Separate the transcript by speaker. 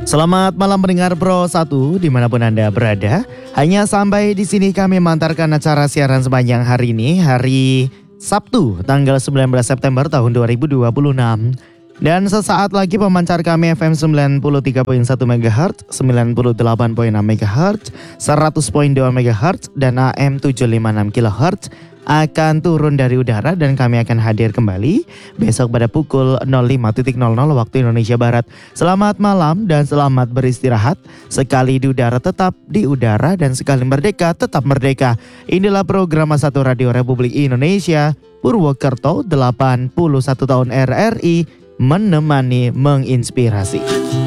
Speaker 1: Selamat malam pendengar Pro 1 dimanapun Anda berada. Hanya sampai di sini kami mengantarkan acara siaran sepanjang hari ini, hari Sabtu tanggal 19 September tahun 2026. Dan sesaat lagi pemancar kami FM 93.1 MHz, 98.6 MHz, 100.2 MHz, dan AM 756 kHz akan turun dari udara dan kami akan hadir kembali besok pada pukul 05.00 waktu Indonesia Barat. Selamat malam dan selamat beristirahat. Sekali di udara tetap di udara dan sekali merdeka tetap merdeka. Inilah program Satu Radio Republik Indonesia, Purwokerto 81 tahun RRI, menemani menginspirasi.